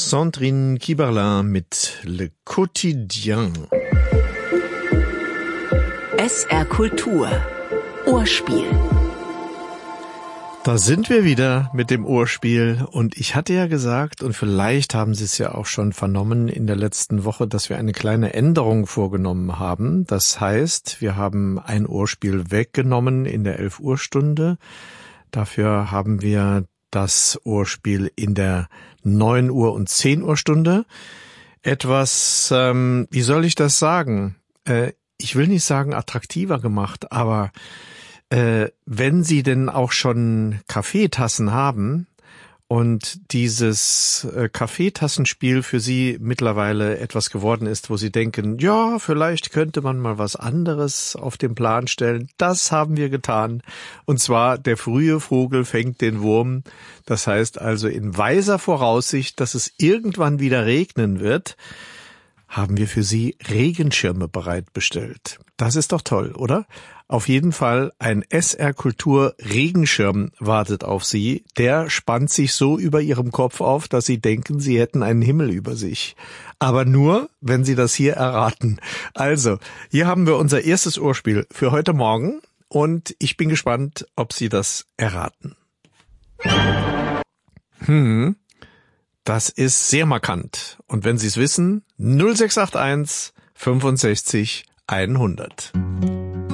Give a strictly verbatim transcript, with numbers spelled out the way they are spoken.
Sandrine Kiberlin mit Le Quotidien. S R Kultur. Ohrspiel. Da sind wir wieder mit dem Ohrspiel und ich hatte ja gesagt, und vielleicht haben Sie es ja auch schon vernommen in der letzten Woche, dass wir eine kleine Änderung vorgenommen haben. Das heißt, wir haben ein Ohrspiel weggenommen in der elf Uhr Stunde. Dafür haben wir das Ohrspiel in der neun Uhr und zehn Uhr Stunde. Etwas, ähm, wie soll ich das sagen? Äh, ich will nicht sagen attraktiver gemacht, aber Äh, wenn Sie denn auch schon Kaffeetassen haben und dieses äh, Kaffeetassenspiel für Sie mittlerweile etwas geworden ist, wo Sie denken, ja, vielleicht könnte man mal was anderes auf den Plan stellen, das haben wir getan. Und zwar, der frühe Vogel fängt den Wurm. Das heißt also, in weiser Voraussicht, dass es irgendwann wieder regnen wird, haben wir für Sie Regenschirme bereitbestellt. Das ist doch toll, oder? Auf jeden Fall ein S R Kultur Regenschirm wartet auf Sie. Der spannt sich so über Ihrem Kopf auf, dass Sie denken, Sie hätten einen Himmel über sich. Aber nur, wenn Sie das hier erraten. Also, hier haben wir unser erstes Ohrspiel für heute Morgen und ich bin gespannt, ob Sie das erraten. Hm, das ist sehr markant. Und wenn Sie es wissen, null sechs acht eins fünfundsechzig hundert.